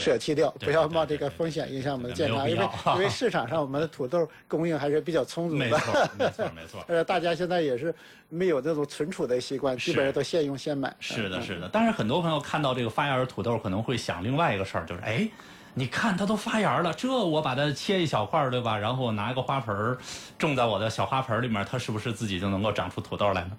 舍弃掉，不要冒这个风险影响我们的健康，因为市场上我们的土豆供应还是比较充足的。 没错。 大家现在也是没有这种存储的习惯，基本上都现用现买。 是的。但是很多朋友看到这个发芽的土豆，可能会想另外一个事儿，就是哎。你看它都发芽了，这我把它切一小块，对吧？然后我拿一个花盆种在我的小花盆里面，它是不是自己就能够长出土豆来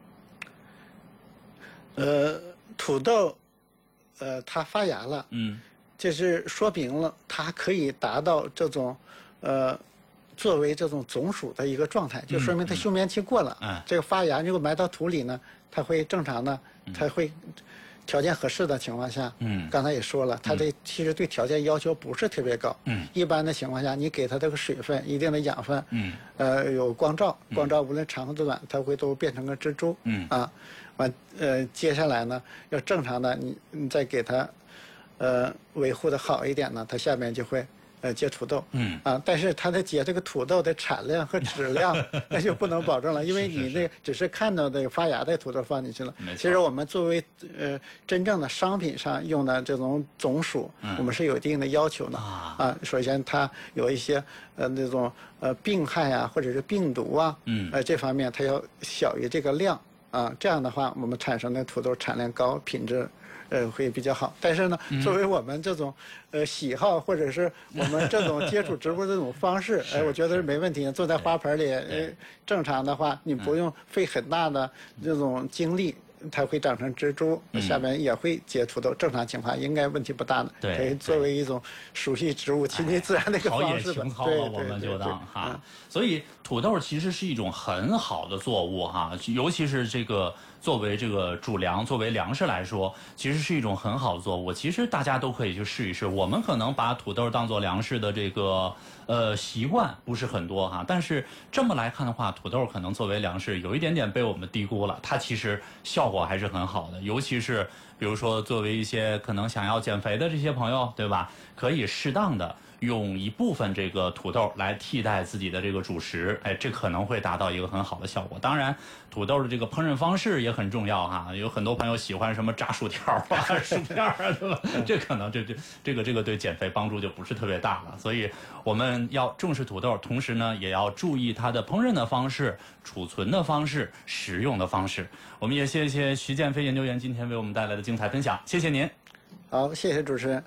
呢？土豆，它发芽了，这是说明了它可以达到这种，作为这种种属的一个状态，就说明它休眠期过了。这个发芽如果埋到土里呢，它会正常的，它会。条件合适的情况下，刚才也说了，它这其实对条件要求不是特别高，一般的情况下，你给它这个水分、一定的养分，有光照无论长和短，它会都变成个蜘蛛，接下来呢，要正常的你再给它，维护的好一点呢，它下面就会。结土豆，但是它的结这个土豆的产量和质量那就不能保证了，因为你这只是看到这个发芽的土豆放进去了。其实我们作为真正的商品上用的这种种属，我们是有一定的要求的首先它有一些那种病害啊，或者是病毒啊，这方面它要小于这个量这样的话我们产生的土豆产量高，品质。会比较好，但是呢，作为我们这种喜好或者是我们这种接触植物这种方式，我觉得是没问题的。坐在花盆里，正常的话，你不用费很大的这种精力。它会长成蜘蛛，下面也会结土豆。正常情况应该问题不大的，可以作为一种熟悉植物、亲近自然的一个方式。 陶冶情操了，我们就当哈。所以土豆其实是一种很好的作物哈，尤其是这个作为这个主粮、作为粮食来说，其实是一种很好的作物。其实大家都可以去试一试。我们可能把土豆当做粮食的这个习惯不是很多哈，但是这么来看的话，土豆可能作为粮食有一点点被我们低估了，它其实效果还是很好的，尤其是比如说作为一些可能想要减肥的这些朋友，对吧？可以适当的用一部分这个土豆来替代自己的这个主食，这可能会达到一个很好的效果。当然，土豆的这个烹饪方式也很重要哈，有很多朋友喜欢什么炸薯条啊、薯片啊，对吧？这可能这个对减肥帮助就不是特别大了。所以我们要重视土豆，同时呢，也要注意它的烹饪的方式、储存的方式、食用的方式。我们也谢谢徐建飞研究员今天为我们带来的精彩分享，谢谢您。 好，谢谢主持人。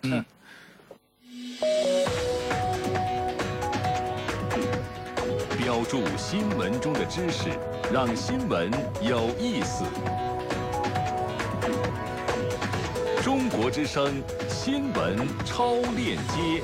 标注新闻中的知识，让新闻有意思。中国之声新闻超链接。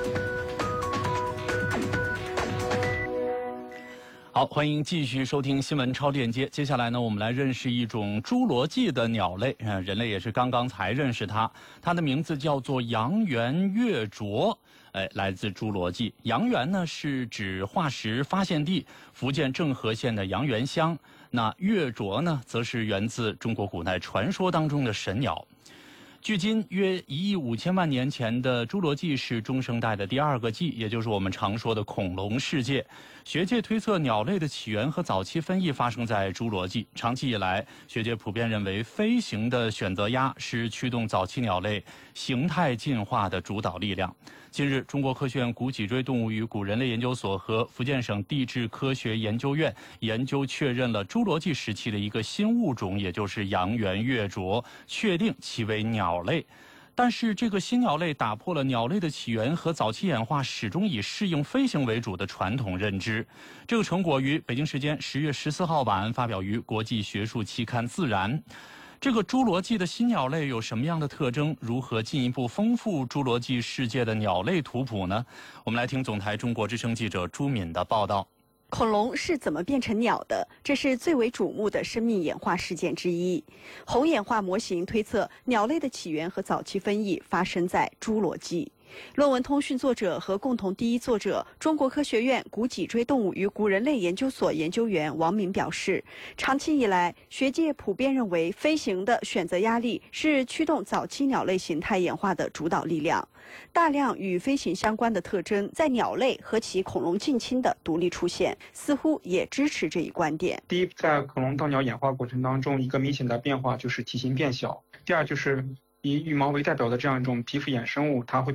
好，欢迎继续收听新闻超链接。接下来呢，我们来认识一种侏罗纪的鸟类，人类也是刚刚才认识它。它的名字叫做阳原月啄，来自侏罗纪。阳原呢是指化石发现地福建正和县的阳原乡，那月啄呢，则是源自中国古代传说当中的神鸟。距今约1.5亿年前的侏罗纪是中生代的第2个纪，也就是我们常说的恐龙世界。学界推测鸟类的起源和早期分异发生在侏罗纪。长期以来，学界普遍认为飞行的选择鸦是驱动早期鸟类形态进化的主导力量。近日，中国科学院古脊椎动物与古人类研究所和福建省地质科学研究院研究确认了侏罗纪时期的一个新物种，也就是阳原月啄，确定其为鸟类。但是这个新鸟类打破了鸟类的起源和早期演化始终以适应飞行为主的传统认知。这个成果于北京时间10月14号晚发表于国际学术期刊《自然》。这个侏罗纪的新鸟类有什么样的特征？如何进一步丰富侏罗纪世界的鸟类图谱呢？我们来听总台中国之声记者朱敏的报道。 恐龙是怎么变成鸟的？这是最为瞩目的生命演化事件之一。红演化模型推测，鸟类的起源和早期分异发生在侏罗纪。论文通讯作者和共同第一作者中国科学院古脊椎动物与古人类研究所研究员王敏表示，长期以来，学界普遍认为飞行的选择压力是驱动早期鸟类形态演化的主导力量。大量与飞行相关的特征在鸟类和其恐龙近亲的独立出现，似乎也支持这一观点。 第一，在恐龙到鸟演化过程当中，一个明显的变化就是体型变小。第二，就是以羽毛为代表的这样一种皮肤衍生物，它会